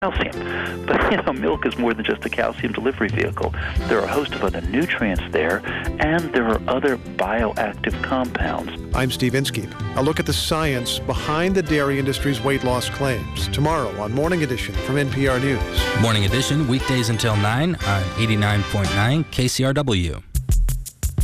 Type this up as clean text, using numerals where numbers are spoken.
calcium. But, milk is more than just a calcium delivery vehicle. There are a host of other nutrients there, and there are other bioactive compounds. I'm Steve Inskeep. A look at the science behind the dairy industry's weight loss claims. Tomorrow on Morning Edition from NPR News. Morning Edition, weekdays until 9 on 89.9 KCRW.